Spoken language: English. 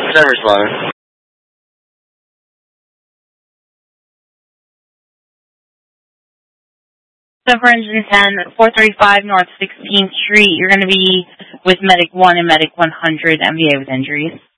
10 responding. 710, 435 North 16th Street. You're going to be with Medic 1 and Medic 100, MVA with injuries.